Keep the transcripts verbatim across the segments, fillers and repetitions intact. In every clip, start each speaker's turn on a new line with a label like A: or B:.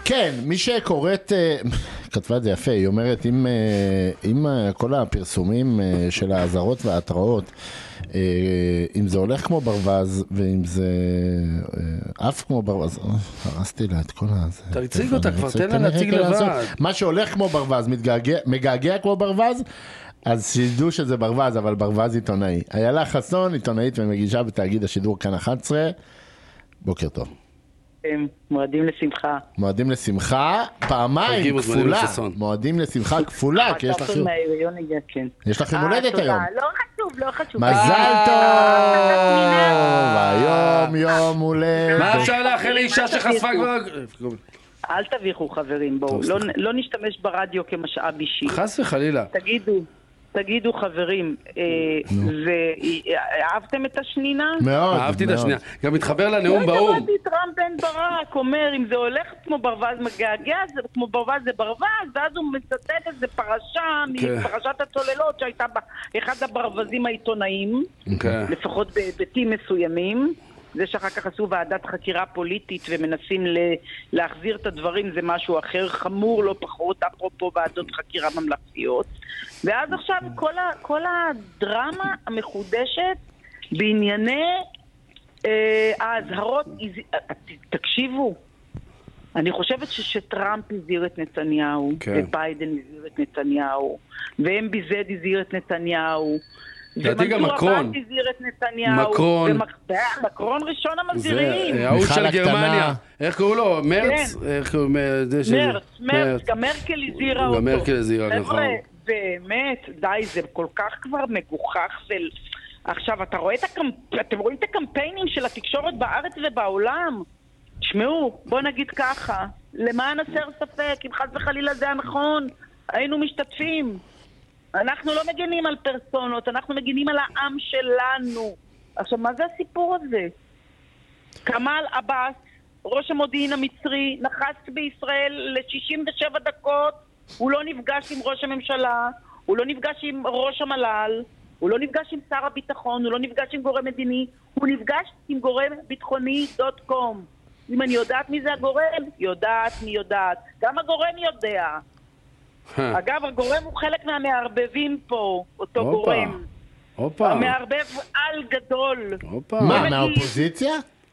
A: כן, מי שקוראת, כתבה את זה יפה, היא אומרת, אם, אם כל הפרסומים של האזהרות וההתראות, אם זה הולך כמו ברווז, ואם זה אף כמו ברווז, הרסתי לה את כל הזה.
B: תציג אותה, כבר תן לה להציג לבד.
A: מה שהולך כמו ברווז, מגעגע כמו ברווז, אז שידעו שזה ברווז, אבל ברווז עיתונאי. איילה חסון, עיתונאית ומגישה בתאגיד השידור כאן אחת עשרה. בוקר טוב.
C: מועדים לשמחה.
A: מועדים לשמחה, פעמיים כפולה. מועדים לשמחה כפולה, כי יש לך יש לך יום הולדת היום.
C: לא חשוב, לא חשוב.
A: מזל טוב! היום יום הולדת.
B: מה אפשר לאחל לאישה שחשפה כבר?
C: אל תביכו חברים, בואו. לא נשתמש ברדיו כמשאב אישי.
B: חס וחלילה.
C: תגידו. תגידו חברים, אהבתם את השנינה?
A: מאוד,
B: אהבתי את השנינה. גם מתחבר לנאום באום.
C: שמעתי את רם בן ברק אומר, אם זה הולך כמו ברווז מגעגע, כמו ברווז זה ברווז, ואז הוא מצטט איזה פרשה מפרשת הצוללות שהייתה באחד הברווזים העיתונאיים, לפחות בהיבטים מסוימים. זה שאחר כך עשו ועדת חקירה פוליטית ומנסים להחזיר את הדברים, זה משהו אחר, חמור לא פחות, אפרופו ועדות חקירה ממלכתיות. ואז עכשיו כל, ה, כל הדרמה המחודשת בענייני אה, ההזהרות, תקשיבו, אני חושבת שטראמפ הזהיר את נתניהו, כן. וביידן הזהיר את נתניהו, ו-אם בי זד הזהיר את נתניהו,
B: לדעתי גם מקרון.
C: מקרון. מקרון ראשון המזהירים.
B: ההוא של גרמניה. איך קראו לו? מרץ?
C: מרץ, מרץ. גם מרקל הזהירה אותו.
B: גם מרקל הזהירה, נכון.
C: באמת, די, זה כל כך כבר מגוחך. עכשיו, אתם רואים את הקמפיינים של התקשורת בארץ ובעולם? תשמעו, בוא נגיד ככה, למען הסר ספק, אם חס וחלילה זה הנכון, היינו משתתפים. אנחנו לא מגנים על פרסונות, אנחנו מגנים על העם שלנו. עכשיו, מה זה הסיפור הזה? כמאל עבאס, ראש המודיעין המצרי, נחת בישראל ל-שישים ושבע דקות, הוא לא נפגש עם ראש הממשלה, הוא לא נפגש עם ראש המל"ל, הוא לא נפגש עם שר הביטחון, הוא לא נפגש עם גורם מדיני, הוא נפגש עם גורם ביטחוני דוט קום. אם אני יודעת מי זה הגורם, יודעת מי יודעת. גם הגורם יודע. אגב, הגורם הוא חלק מהמערבבים פה, אותו גורם. המערבב על גדול.
A: מה, מהאופוזיציה?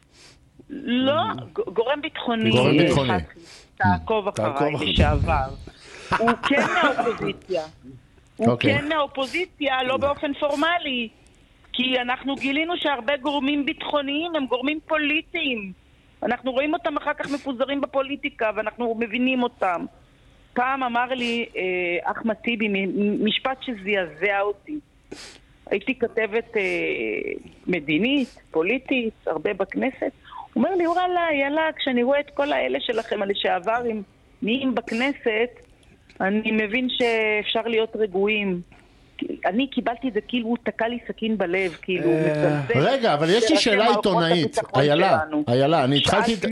C: לא, גורם ביטחוני.
A: גורם ביטחוני.
C: תעקוב אחריי לשעבר. הוא כן מהאופוזיציה. הוא כן מהאופוזיציה, לא באופן פורמלי. כי אנחנו גילינו שהרבה גורמים ביטחוניים הם גורמים פוליטיים. אנחנו רואים אותם אחר כך מפוזרים בפוליטיקה, ואנחנו מבינים אותם. פעם אמר לי אה, אחמד טיבי, משפט שזעזע אותי. הייתי כתבת אה, מדינית, פוליטית, הרבה בכנסת. הוא אומר לי, וואלה, יאללה, כשאני רואה את כל האלה שלכם, על לשעברים, נהיים בכנסת, אני מבין שאפשר להיות רגועים. אני קיבלתי את זה כאילו הוא תקע לי סכין בלב, כאילו הוא מזלזל.
A: רגע, אבל יש לי שאלה עיתונאית. איילה, איילה, אני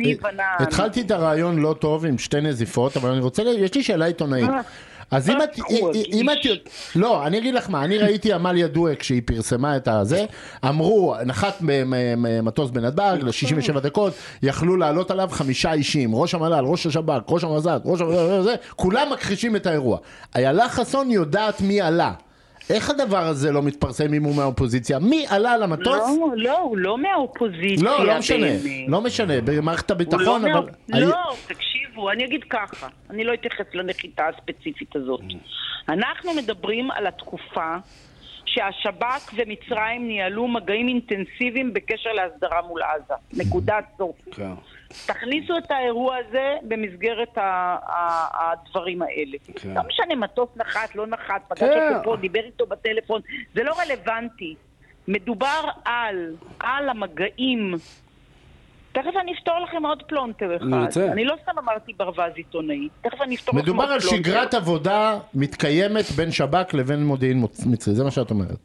A: התחלתי את הרעיון לא טוב עם שתי נזיפות, אבל אני רוצה, יש לי שאלה עיתונאית. אז אם את, אם את, לא, אני אגיד לך מה, אני ראיתי עמליה דואק כשהיא פרסמה את הזה, אמרו, נחת מטוס בנתב"ג ל-שישים ושבע דקות, יכלו לעלות עליו חמישה אישים, ראש המל"ל, ראש השב"כ, ראש המז"ל, ראש המז"ל, כולם מכחישים את האירוע. איילה חסון יודעת מי עלה. איך הדבר הזה לא מתפרסם אם הוא מהאופוזיציה? מי עלה למטוס?
C: לא, לא, הוא לא מהאופוזיציה.
A: לא, לא משנה, לא משנה, במערכת הביטחון, אבל...
C: לא, תקשיבו, אני אגיד ככה, אני לא אתייחס לנחיתה הספציפית הזאת. אנחנו מדברים על התקופה שהשב"כ ומצרים ניהלו מגעים אינטנסיביים בקשר להסדרה מול עזה. נקודת סוף. תכניסו את האירוע הזה במסגרת הדברים האלה. לא משנה, מטוס נחת, לא נחת, פגש אותו פה, דיבר איתו בטלפון, זה לא רלוונטי. מדובר על, על המגעים. תכף אני אפתור לכם עוד פלונטר אחד. אני לא סתם אמרתי ברווז עיתונאי. תכף אני אפתור לכם עוד פלונטר.
A: מדובר על שגרת עבודה מתקיימת בין שב"כ לבין מודיעין מצרי, זה מה שאת אומרת.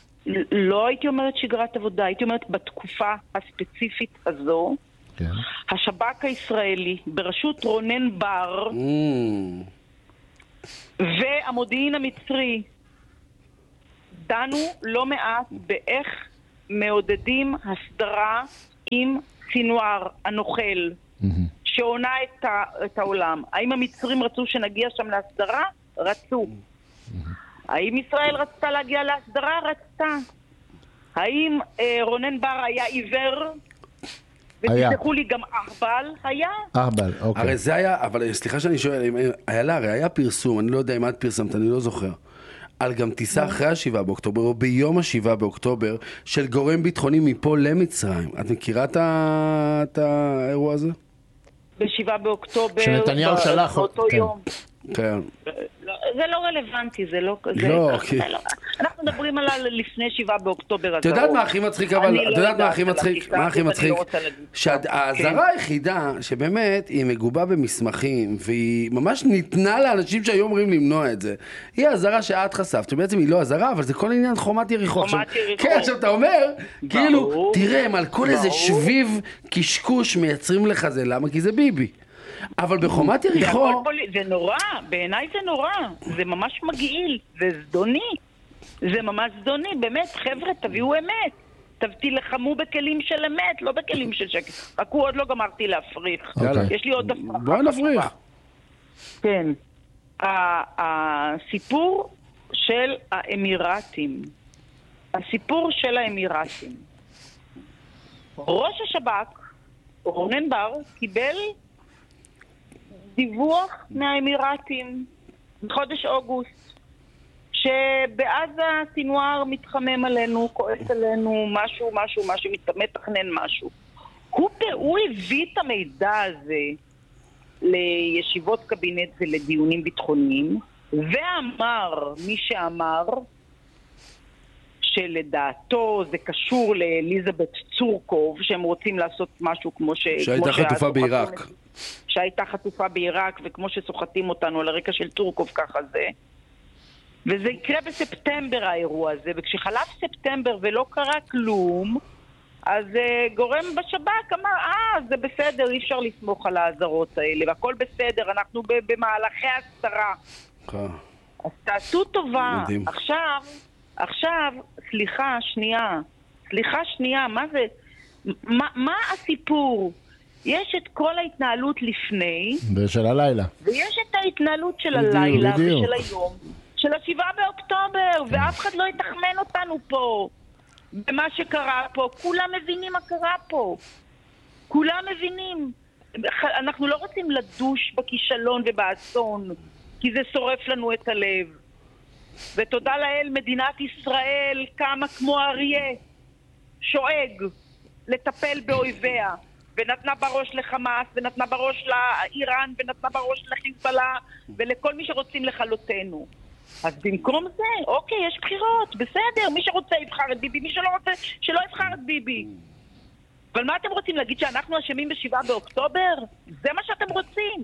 C: לא הייתי אומרת שגרת עבודה, הייתי אומרת בתקופה הספציפית הזו, השב"כ הישראלי בראשות רונן בר והמודיעין המצרי דנו לא מעט באיך מעודדים הסדרה עם סינואר הנוכל, ש שעונה את, ה, את העולם. האם המצרים רצו שנגיע שם להסדרה? רצו. האם ישראל רצתה להגיע להסדרה? רצתה. האם אה, רונן בר היה עיוור? ותסלחו לי גם אהבל? היה?
A: אהבל, אוקיי.
B: הרי זה היה, אבל סליחה שאני שואל, היה לה, הרי היה פרסום, אני לא יודע אם את פרסמת, אני לא זוכר, על גם טיסה אחרי השבעה באוקטובר, או ביום השבעה באוקטובר, של גורם ביטחוני מפה למצרים. את מכירה את האירוע הזה?
C: בשבעה באוקטובר,
A: שנתניהו שלח
C: באותו יום.
B: כן.
C: זה לא רלוונטי, זה לא כזה.
B: לא,
C: אנחנו מדברים על לפני שבעה באוקטובר.
B: אתה יודעת מה הכי מצחיק, אבל אתה יודעת מה הכי מצחיק? מה הכי מצחיק? שההזרה היחידה שבאמת היא מגובה במסמכים, והיא ממש ניתנה לאנשים שהיו אומרים למנוע את זה, היא ההזרה שאת חשפת, שבעצם היא לא הזרה, אבל זה כל עניין חומת יריחו.
C: חומת יריחו.
B: כן, עכשיו אתה אומר, כאילו, תראה, הם על כל איזה שביב קשקוש מייצרים לך זה, למה? כי זה ביבי. אבל בחומת יריחו...
C: זה נורא, בעיניי זה נורא, זה ממש מגעיל, זה זדוני, זה ממש זדוני, באמת, חבר'ה, תביאו אמת, תלחמו בכלים של אמת, לא בכלים של שקט, רק הוא עוד לא גמרתי להפריך, יש לי עוד הפרחה.
B: בוא נפריך.
C: כן, הסיפור של האמירתים, הסיפור של האמירתים, ראש השב"כ, רונן בר, קיבל דיווח מהאמירתים בחודש אוגוסט שבעזה סינואר מתחמם עלינו, כועס עלינו, משהו, משהו, משהו, מתכנן משהו. הוא, הוא הביא את המידע הזה לישיבות קבינט ולדיונים ביטחוניים, ואמר, מי שאמר, שלדעתו זה קשור לאליזבת צורקוב, שהם רוצים לעשות משהו כמו ש...
B: שהייתה חטופה בעיראק.
C: שהייתה חטופה בעיראק, וכמו שסוחטים אותנו על הרקע של טורקוב, ככה זה. וזה יקרה בספטמבר האירוע הזה, וכשחלף ספטמבר ולא קרה כלום, אז uh, גורם בשב"כ אמר, אה, זה בסדר, אי אפשר לסמוך על ההזרות האלה, והכל בסדר, אנחנו במהלכי הסתרה. אז תעשו טובה. מדהים. עכשיו, עכשיו, סליחה, שנייה, סליחה, שנייה, מה זה, מה, מה הסיפור? יש את כל ההתנהלות לפני,
A: ושל הלילה.
C: ויש את ההתנהלות של הלילה ושל היום, של השבעה באוקטובר, ואף אחד לא יתחמן אותנו פה, במה שקרה פה. כולם מבינים מה קרה פה. כולם מבינים. אנחנו לא רוצים לדוש בכישלון ובאסון, כי זה שורף לנו את הלב. ותודה לאל, מדינת ישראל קמה כמו אריה, שואג, לטפל באויביה. ונתנה בראש לחמאס, ונתנה בראש לאיראן, ונתנה בראש לחיזבאללה, ולכל מי שרוצים לכלותנו. אז במקום זה, אוקיי, יש בחירות, בסדר, מי שרוצה יבחר את ביבי, מי שלא רוצה, שלא יבחר את ביבי. אבל מה אתם רוצים, להגיד שאנחנו אשמים בשבעה באוקטובר? זה מה שאתם רוצים.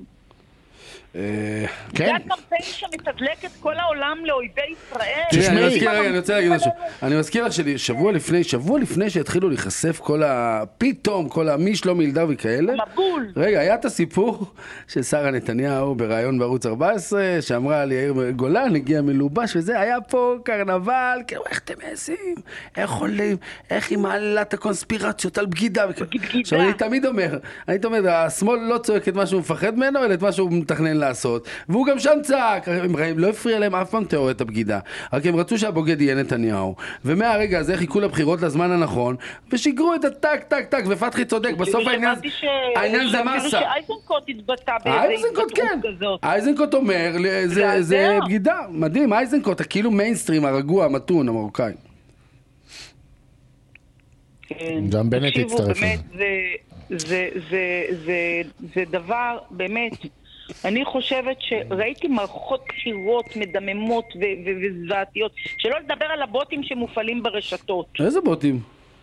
C: זה הקמפיין שמתדלק את כל העולם לאויבי ישראל.
B: אני רוצה להגיד משהו. אני מזכיר לך ששבוע לפני, שבוע לפני שהתחילו להיחשף כל ה... פתאום, כל המי שלומי אלדר וכאלה.
C: מבול.
B: רגע, היה את הסיפור של שרה נתניהו בראיון בערוץ ארבע עשרה, שאמרה לי, יאיר גולן הגיע מלובש וזה, היה פה קרנבל, כאילו, איך אתם מעשים? איך עולים? איך היא מעלה את הקונספירציות על בגידה? עכשיו, אני תמיד אומר, אני תמיד אומר, השמאל לא צועק את מה שהוא מפחד ממנו, אלא את מה שהוא מתכנן לעשות, והוא גם שם צעק, הם לא הפריע להם אף פעם תיאוריית הבגידה, רק הם רצו שהבוגד יהיה נתניהו, ומהרגע הזה חיכו לבחירות לזמן הנכון, ושיגרו את הטק טק טק, ופתחי צודק, בסוף העניין העניין זה מסה.
C: שאייזנקוט התבטא באיזה התבטאות כזאת.
B: אייזנקוט אומר, זה בגידה, מדהים, אייזנקוט, כאילו מיינסטרים, הרגוע, המתון, המרוקאי.
A: גם בנט הצטרף.
C: זה דבר, באמת, אני חושבת שראיתי מערכות בחירות מדממות וזוועתיות, שלא לדבר על הבוטים שמופעלים ברשתות.
B: איזה בוטים?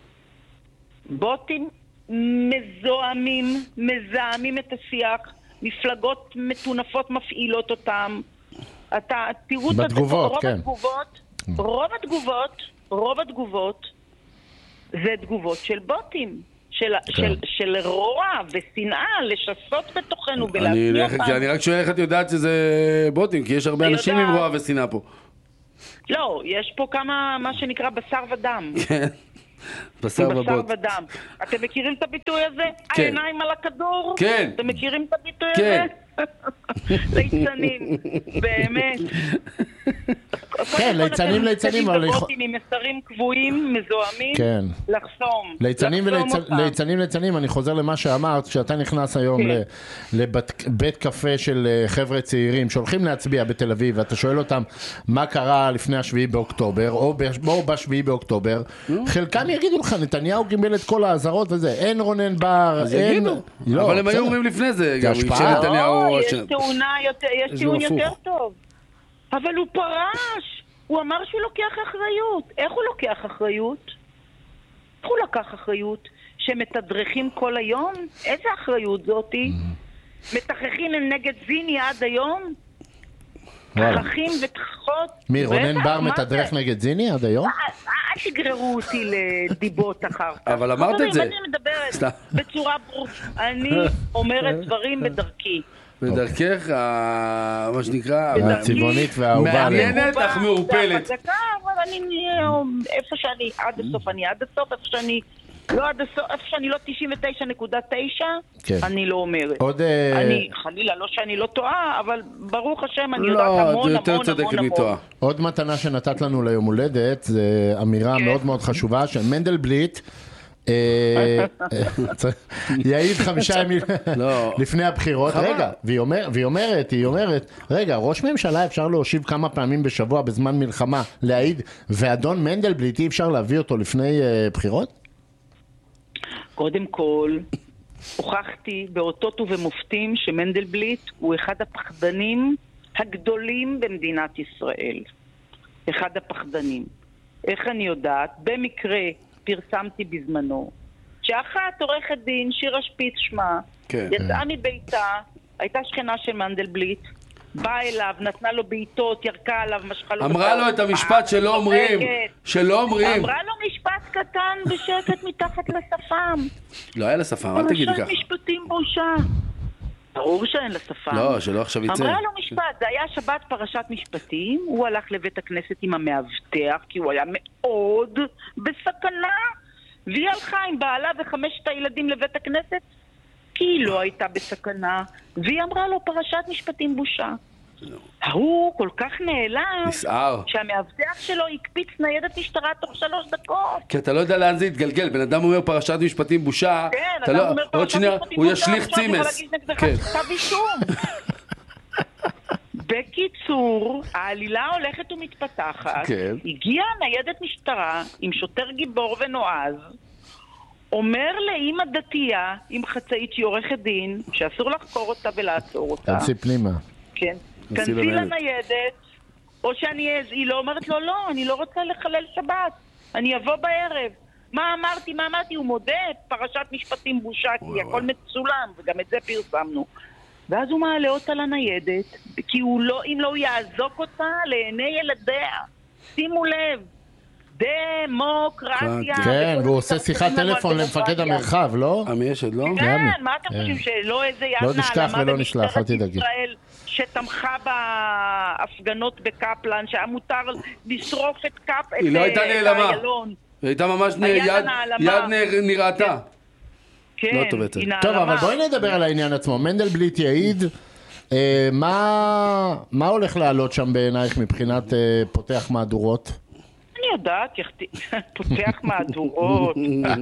C: בוטים מזוהמים, מזהמים את השיח, מפלגות מטונפות מפעילות אותם. אתה תראו את
A: בתגובות, כן.
C: רוב התגובות, רוב התגובות זה תגובות של בוטים. של, של, של רוע ושנאה לשסות בתוכנו ולהביא אותם.
B: אני רק שואל איך את יודעת שזה בוטים, כי יש הרבה אנשים עם רוע ושנאה פה.
C: לא, יש פה כמה, מה שנקרא בשר ודם.
B: בשר ובוט.
C: ודם. אתם מכירים את הביטוי הזה?
B: כן.
C: העיניים על הכדור?
B: כן.
C: אתם מכירים את הביטוי
B: כן.
C: הזה? ליצנים, באמת.
A: כן, ליצנים, ליצנים, אבל...
C: עם מסרים קבועים, מזוהמים,
A: כן.
C: לחסום.
A: ליצנים וליצנים, ליצנים, אני חוזר למה שאמרת, כשאתה נכנס היום לבית קפה של חבר'ה צעירים שהולכים להצביע בתל אביב, ואתה שואל אותם מה קרה לפני השביעי באוקטובר, או בשביעי באוקטובר, חלקם יגידו לך, נתניהו קיבל את כל העזרות וזה, אין רונן בר, אין...
B: אבל הם היו אומרים לפני זה,
A: זה השפעה.
C: יש טיעון יותר טוב. אבל הוא פרש, הוא אמר שהוא לוקח אחריות. איך הוא לוקח אחריות? איך הוא לקח אחריות? שמתדרכים כל היום? איזה אחריות זאתי? מתחכים נגד זיני עד היום? תחכים ותחכות?
A: מי, רונן בר מתדרך נגד זיני עד היום?
C: אל תגררו אותי לדיבות אחר כך.
B: אבל אמרת את זה.
C: אני מדברת בצורה ברורה. אני אומרת דברים בדרכי.
B: בדרכך, מה שנקרא,
A: הצבעונית והאהובה.
B: מעניינת אך מעורפלת.
C: אבל אני, איפה שאני עד הסוף, אני עד הסוף, איפה שאני לא עד הסוף, איפה שאני לא תשעים ותשע נקודה תשע, אני לא אומרת. אני, חלילה, לא שאני לא טועה, אבל ברוך השם, אני יודעת המון, המון, המון, המון.
A: עוד מתנה שנתת לנו ליום הולדת, זה אמירה מאוד מאוד חשובה, שמנדלבליט, יעיד חמישה ימים לפני הבחירות. רגע, והיא אומרת, היא אומרת, רגע, ראש ממשלה אפשר להושיב כמה פעמים בשבוע בזמן מלחמה להעיד, ואדון מנדלבליט אי אפשר להביא אותו לפני בחירות?
C: קודם כל, הוכחתי באותות ובמופתים שמנדלבליט הוא אחד הפחדנים הגדולים במדינת ישראל. אחד הפחדנים. איך אני יודעת? במקרה פרסמתי בזמנו, שאחת עורכת דין, שירה שפיץ שמה, כן. יצאה מביתה, הייתה שכנה של מנדלבליט, באה אליו, נתנה לו בעיטות, ירקה עליו, משכה לו...
B: אמרה לו את המשפט שלא אומרים, שלא אומרים.
C: אמרה לו משפט קטן בשקט מתחת לשפם.
B: לא היה לשפם, אל תגידי כך.
C: פרשת משפטים בושה. ברור שאין לשפם.
B: לא, שלא עכשיו יצא.
C: אמרה לו משפט, זה היה שבת פרשת משפטים, הוא הלך לבית הכנסת עם המאבטח, כי הוא היה מאוד בסכנה, והיא הלכה עם בעלה וחמשת הילדים לבית הכנסת, כי היא לא הייתה בסכנה, והיא אמרה לו פרשת משפטים בושה. הוא כל כך נעלם,
B: נסער,
C: שהמאבטח שלו הקפיץ ניידת משטרה תוך שלוש דקות.
B: כי אתה לא יודע לאן זה יתגלגל. בן אדם אומר פרשת משפטים בושה,
C: כן, אדם
B: לא...
C: אומר פרשת משפטים בושה,
B: הוא ישליך צימס.
C: כן. כתב אישום. בקיצור, העלילה הולכת ומתפתחת, כן. הגיעה ניידת משטרה עם שוטר גיבור ונועז, אומר לאמא דתייה עם חצאית שהיא עורכת דין, שאסור לחקור אותה ולעצור אותה.
A: כנסי פנימה.
C: כן. כנסי לניידת, או שאני, היא לא אומרת לו, לא, אני לא רוצה לחלל שבת, אני אבוא בערב. מה אמרתי, מה אמרתי? הוא מודה, פרשת משפטים בושה, כי הכל מצולם, וגם את זה פרסמנו. ואז הוא מעלה אותה לניידת, כי הוא לא, אם לא הוא יעזוק אותה לעיני ילדיה. שימו לב, דמוקרטיה.
A: כן, והוא עושה שיחת טלפון למפקד המרחב, לא?
B: עמי יש עוד לא?
C: כן, מה אתם חושבים שלא איזה יד נעלמה במשטרת ישראל שתמכה בהפגנות בקפלן, שהיה מותר לשרוף את קפ...
B: היא לא הייתה נעלמה. היא הייתה ממש יד נראתה.
C: כן,
A: היא נעלמה. טוב, אבל בואי נדבר על העניין עצמו. מנדלבליט יעיד, מה הולך לעלות שם בעינייך מבחינת פותח מהדורות?
C: אני יודעת, פותח מהדורות.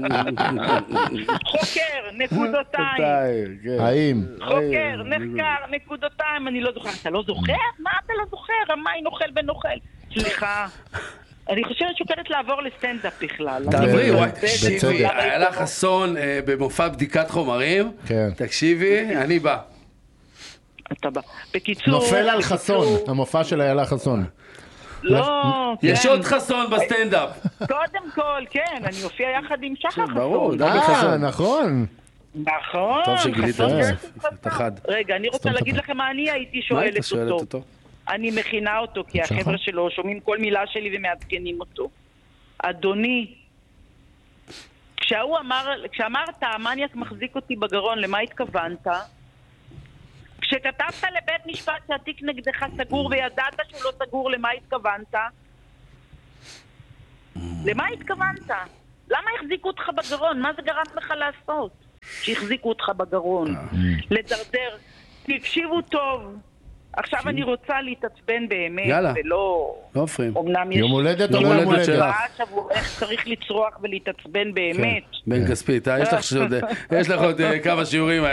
C: חוקר, נקודותיים.
A: האם?
C: חוקר, נחקר, נקודותיים, אני לא זוכר. אתה לא זוכר? מה אתה לא זוכר? מה היא נוכל ונוכל? סליחה. אני חושבת שוקלת לעבור לסטנדאפ בכלל.
B: תעברי, וואי, תקשיבי, היה לך חסון במופע בדיקת חומרים. תקשיבי, אני בא.
C: אתה בא. בקיצור...
A: נופל על חסון, המופע של איילה חסון.
C: לא,
B: יש עוד חסון בסטנדאפ.
C: קודם כל, כן, אני הופיע יחד עם שחר חסון.
B: ברור,
A: אה, נכון.
C: נכון.
B: טוב שגילית את אחד.
C: רגע, אני רוצה להגיד לכם מה אני הייתי שואלת אותו. אני מכינה אותו, כי החבר'ה שלו שומעים כל מילה שלי ומעדכנים אותו. אדוני, כשהוא אמר, כשאמרת, המניאק מחזיק אותי בגרון, למה התכוונת? כשכתבת לבית משפט שהתיק נגדך סגור וידעת שהוא לא סגור, למה התכוונת? למה התכוונת? למה החזיקו אותך בגרון? מה זה גרם לך לעשות? שהחזיקו אותך בגרון. לדרדר. תקשיבו טוב. עכשיו אני רוצה להתעצבן באמת.
B: יאללה.
C: ולא...
B: לא הופכים.
C: אמנם יש...
A: יום הולדת או לא יום הולדת?
C: איך צריך לצרוח ולהתעצבן באמת.
B: בן כספית, יש לך עוד כמה שיעורים.